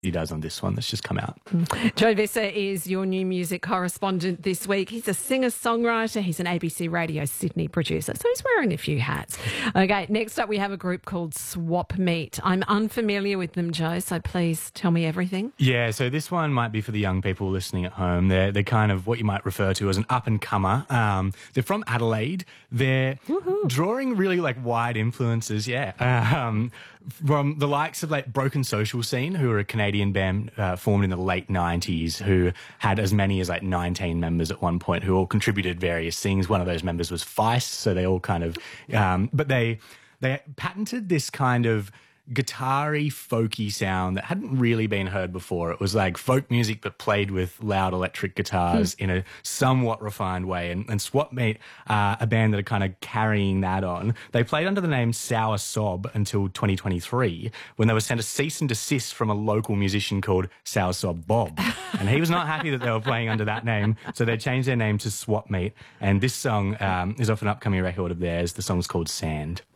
he does on this one that's just come out. Joe Visser is your new music correspondent this week. He's a singer-songwriter. He's an ABC Radio Sydney producer, so he's wearing a few hats. Okay, next up we have a group called Swap Meet. I'm unfamiliar with them, Joe, so please tell me everything. Yeah, so this one might be for the young people listening at home. They're kind of what you might refer to as an up-and-comer. They're from Adelaide. They're drawing really wide influences, from the likes of Broken Social Scene, who are a Canadian band formed in the late 90s, who had as many as 19 members at one point, who all contributed various things. One of those members was Feist, so they all kind of but they patented this kind of guitar-y, folky sound that hadn't really been heard before. It was like folk music but played with loud electric guitars in a somewhat refined way. And Swap Meet, a band that are kind of carrying that on, they played under the name Sour Sob until 2023, when they were sent a cease and desist from a local musician called Sour Sob Bob. And he was not happy that they were playing under that name, so they changed their name to Swap Meet. And this song is off an upcoming record of theirs. The song's called Sand.